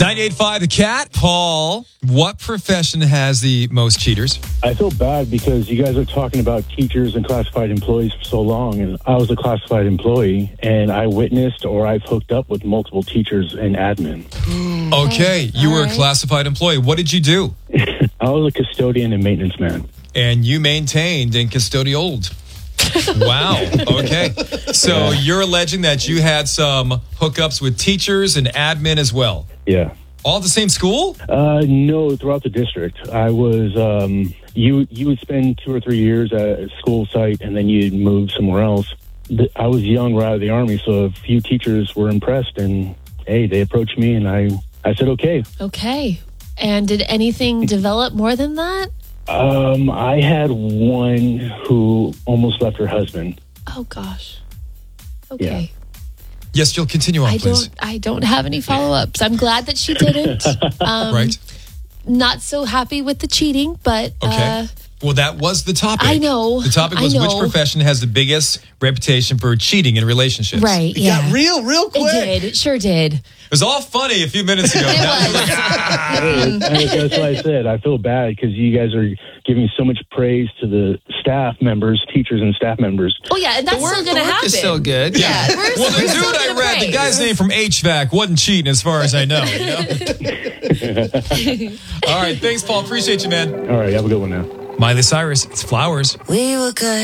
98.5 The Cat. Paul, what profession has the most cheaters? I feel bad because you guys are talking about teachers and classified employees for so long, and I was a classified employee, and I witnessed or I've hooked up with multiple teachers and admin. Okay, you were a classified employee. What did you do? I was a custodian and maintenance man. And you maintained and custodialed. Wow. Okay. So you're alleging that you had some hookups with teachers and admin as well. Yeah. All at the same school? No, throughout the district. I was, you would spend 2 or 3 years at a school site and then you'd move somewhere else. I was young right out of the Army, so a few teachers were impressed and, hey, they approached me and I said, okay. Okay. And did anything develop more than that? I had one who almost left her husband. Oh, gosh. Okay. Yeah. Yes, Jill, continue on, please. I don't have any follow-ups. I'm glad that she didn't. Right. Not so happy with the cheating, but... Okay. Well, that was the topic. I know. The topic was which profession has the biggest reputation for cheating in relationships. Right, It got real quick. It did. It sure did. It was all funny a few minutes ago. That's why I said I feel bad because you guys are giving so much praise to the staff members, teachers and staff members. Oh, yeah, and that's still going to happen. It's still good. Yeah. Well, the dude I read, the guy's name from HVAC, wasn't cheating as far as I know. You know? All right, thanks, Paul. Appreciate you, man. All right, have a good one now. Miley Cyrus, it's Flowers. We were good.